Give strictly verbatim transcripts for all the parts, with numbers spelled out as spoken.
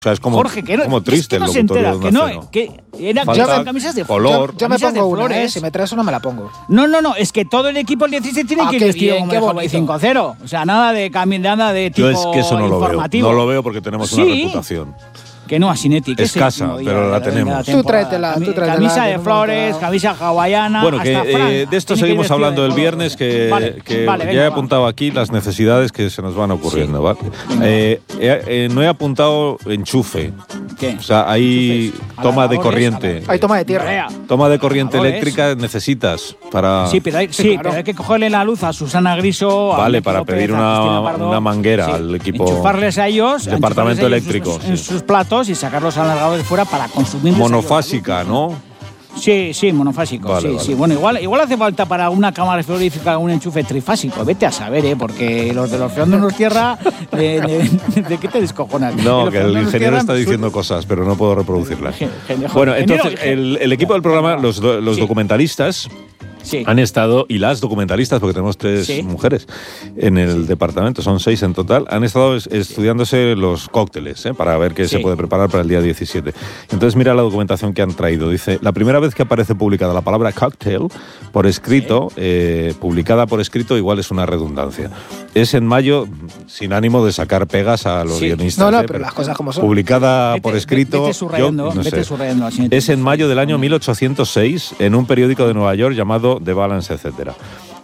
O sea, es como, Jorge, que no, como triste es que no el se entera, locutorio que de no, Onda Cero. que eran Falta camisas de color. Yo, yo me camisas pongo de una, ¿eh? flores. Si me traes una me la pongo. No, no, no, es que todo el equipo el dieciséis tiene Ah, que ir qué vestido bien, como qué de Hawái bonito. cinco cero. O sea, nada de cami- nada de tipo Yo es que eso no lo veo. informativo. No lo veo porque tenemos Sí. una reputación. Que no, Asinetti. Que Escasa, es el último pero día la de- de tenemos. Tú temporada. tráetela, Cami- tú tráetela, Camisa que de no me flores, he enterado. camisa hawaiana. Bueno, que hasta Fran eh, de esto tiene que ir seguimos vestido hablando de el color. viernes, que, Vale, que vale, ya venga, he va. apuntado aquí las necesidades que se nos van ocurriendo. ¿vale? Eh, eh, eh, no he apuntado enchufe. ¿Qué? O sea, hay Enchufes. toma de Adaptadores, corriente. Hay toma de tierra. Vea. Toma de corriente Adaptadores. eléctrica necesitas para… Sí, pero hay, sí, claro. pero hay que cogerle la luz a Susana Griso. a Vale, Becky para López, pedir a una- Cristina Pardo. una manguera al equipo- Enchufarles a ellos. Departamento enchufarles a ellos eléctrico, En sus, en sí. sus platos y sacarlos alargados de fuera para consumirlos. monofásica, ¿no? Sí, sí, monofásico. Vale, sí, vale. sí. Bueno, igual, igual hace falta para una cámara frigorífica un enchufe trifásico. Vete a saber, ¿eh? Porque los de los Feondonos Tierra, de, de, ¿de qué te descojonas? De No, los que el Feondonos ingeniero Tierra, está su- diciendo cosas, pero no puedo reproducirlas. Gen- gen- Bueno, ingeniero, entonces, el, el equipo del programa, los, do- los Sí. documentalistas, Sí. han estado, y las documentalistas, porque tenemos tres Sí. mujeres en el departamento, son seis en total, han estado es- estudiándose los cócteles, ¿eh? Para ver qué Sí. se puede preparar para el día diecisiete. Entonces, mira la documentación que han traído. Dice, la primera vez que aparece publicada la palabra cocktail por escrito, eh, publicada por escrito, igual es una redundancia. Es en mayo, sin ánimo de sacar pegas a los Sí. guionistas. No, no, ¿eh? pero las cosas como son. Publicada Vete- por escrito. Vete yo subrayando, no vete sé. subrayando así. Es en mayo del año mil ochocientos seis en un periódico de Nueva York llamado The Balance, etcétera.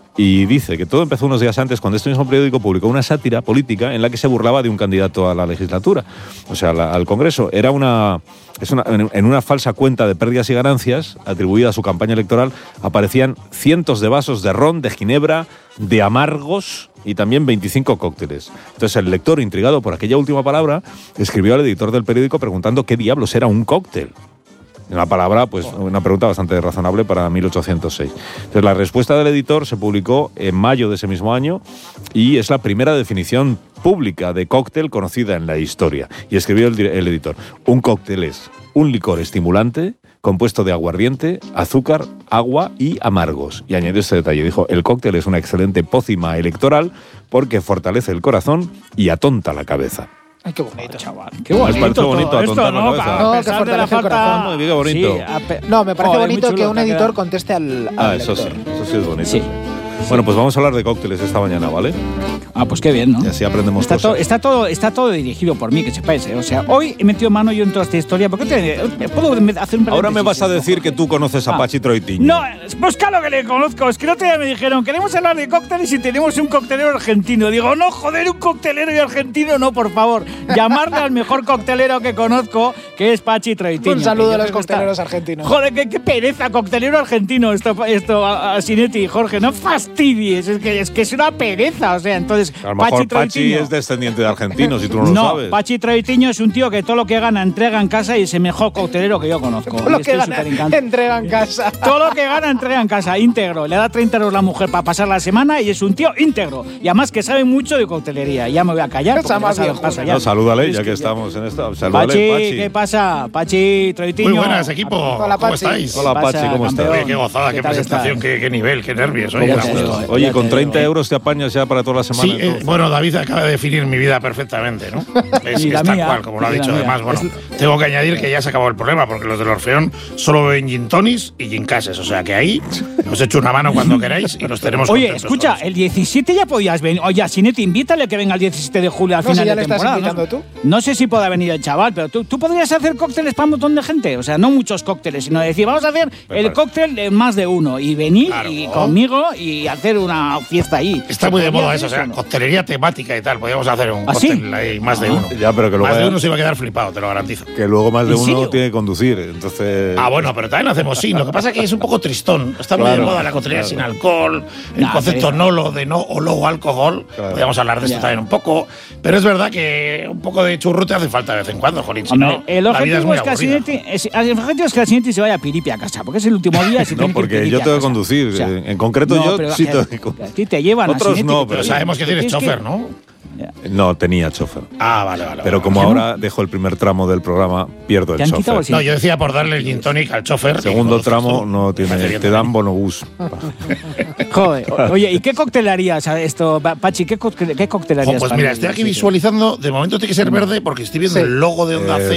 Y dice que todo empezó unos días antes cuando este mismo periódico publicó una sátira política en la que se burlaba de un candidato a la legislatura, o sea, la- al Congreso. Era una, es una en, en una falsa cuenta de pérdidas y ganancias atribuida a su campaña electoral aparecían cientos de vasos de ron, de ginebra, de amargos y también veinticinco cócteles. Entonces el lector, intrigado por aquella última palabra, escribió al editor del periódico preguntando qué diablos era un cóctel. Una palabra, pues una pregunta bastante razonable para mil ochocientos seis. Entonces la respuesta del editor se publicó en mayo de ese mismo año y es la primera definición pública de cóctel conocida en la historia. Y escribió el, di- el editor, un cóctel es un licor estimulante compuesto de aguardiente, azúcar, agua y amargos. Y añadió este detalle, dijo, el cóctel es una excelente pócima electoral porque fortalece el corazón y atonta la cabeza. Ay, qué bonito. Chaval, qué ¿Os bonito. parece todo bonito esto, atontar la ¿no? cabeza? A No, que pesar de fortalece la el falta- corazón. Muy bien, qué bonito. Sí, a pe- No, me parece Joder, muy bonito chulo, que un te ha editor quedado. conteste al, Ah, al eso sí, lector. eso sí es bonito. Sí. Bueno, pues vamos a hablar de cócteles esta mañana, ¿vale? Ah, pues qué bien, ¿no? Y así aprendemos Está cosas. todo, está, todo, está todo dirigido por mí, que sepáis. ¿eh? O sea, hoy he metido mano yo en toda esta historia. ¿Por qué te, puedo hacer un Ahora me vas a paréntesis, decir ¿no? que tú conoces a Ah. Pachi Troitiño. No, pues claro que le conozco. Es que el otro día me dijeron, queremos hablar de cócteles y tenemos un coctelero argentino. Digo, no, joder, un coctelero y argentino, no, por favor. Llamarle al mejor coctelero que conozco, que es Pachi Troitiño. Un saludo que a yo los creo que está- cocteleros argentinos. Joder, qué, qué pereza, coctelero argentino. Esto, esto a, a Sinetti y Jorge, no fastidies. Es que, es que es una pereza. O sea, entonces, A lo mejor Pachi Pachi Troitiño. es descendiente de argentinos y tú no lo No, sabes. Pachi Troitiño es un tío que todo lo que gana entrega en casa y es el mejor coctelero que yo conozco. Todo lo Y que estoy gana, superencantado. entrega en casa. Todo lo que gana entrega en casa, íntegro. Le da treinta euros la mujer para pasar la semana y es un tío íntegro. Y además que sabe mucho de coctelería. Ya me voy a callar. Esa porque más vas a ver viejo, paso ¿no? ya. No, salúdale, Es ya que ya- estamos en esto. Salúdale, Pachi, Pachi. ¿qué pasa? Pachi Troitiño. Muy buenas, equipo. Hola, ¿Cómo Pachi. estáis? Hola, ¿Qué Pachi, pasa, ¿cómo estás? campeón? Oye, qué gozada, qué tal presentación, estás? qué, qué nivel, qué nervios. Oye, ¿Cómo las te cosas. digo? Oye, Ya con te treinta digo. euros te apañas ya para toda la semana. Sí, eh, entonces. bueno, David acaba de definir mi vida perfectamente, ¿no? Es Y que la es tal mía, cual, como lo ha y la dicho. mía. Además, bueno, Es- tengo que añadir que ya se acabó el problema, porque los del Orfeón solo beben gin tonis y gin cases. O sea que ahí os echo una mano cuando queráis y los tenemos Oye, contentos escucha, todos. el diecisiete ya podías venir. Oye, Sinetti, invítale a que venga el diecisiete de julio al No, final si ya de le estás temporada. invitando ¿no? tú. No sé si pueda venir el chaval, pero tú, tú podrías hacer cócteles para un montón de gente. O sea, no muchos cócteles, sino decir, vamos a hacer Me el parece. cóctel de más de uno y venir Claro. y conmigo y hacer una fiesta ahí. Está ¿Se muy de podría moda hacer eso, o sea, no? coctelería temática y tal. Podríamos hacer un ¿Ah, sí? cóctel ahí, más de Ah. uno. Ya, pero que luego Más de haya- uno se iba a quedar flipado, te lo garantizo. Que luego más de ¿En uno serio? tiene que conducir. Entonces. Ah, bueno, pero también hacemos sin. Lo que pasa es que es un poco tristón. Está muy Claro, de moda la coctelería claro. sin alcohol, el Nah, concepto pero- nolo de no o low alcohol. Claro. Podríamos hablar de esto Ya. también un poco. Pero es verdad que un poco de churrute hace falta de vez en cuando, Jolín. Si Hombre, no, el la vida es objetivo muy es, que aburrida. Asinetti- es- el objetivo es que Asinetti se vaya a Piripi a casa, porque es el último día. y se No, tiene que ir porque Piripi yo a tengo que casa. conducir. O sea, En concreto, no, yo pero sí que- tengo que que A ti te llevan. Otros Asinetti, no, que pero te- Pero sabemos que tienes tienes chofer, ¿no? No, tenía chofer. Ah, vale, vale. Pero vale, como vale. ahora dejo el primer tramo del programa, pierdo el ¿Te han quitado chofer. el No, yo decía por darle el gin tonic al chofer. Segundo y tramo tú. no tiene, Parece te bien dan bonobús. Joder. O- Oye, ¿y qué cóctel harías a esto, Pa- Pachi? ¿Qué, cóctel- qué cóctel Jo, harías? pues para mira, el estoy aquí sitio? visualizando. De momento tiene que ser verde porque estoy viendo Sí. el logo de Onda Eh, Cero.